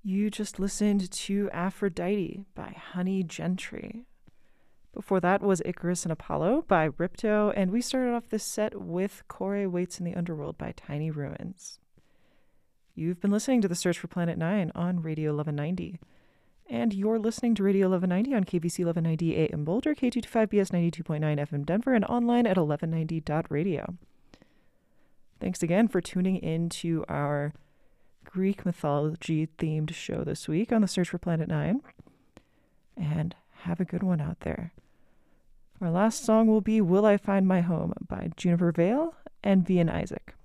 You just listened to Aphrodite by Honey Gentry. Before that was Icarus and Apollo by Ripto, and we started off this set with Kore Waits in the Underworld by Tiny Ruins. You've been listening to The Search for Planet 9 on Radio 1190. And you're listening to Radio 1190 on KBC 1190 AM Boulder, K225BS 92.9 FM Denver, and online at 1190.radio. Thanks again for tuning in to our Greek mythology-themed show this week on The Search for Planet 9. And have a good one out there. Our last song will be Will I Find My Home by Juniper Vale and Vian Isaac.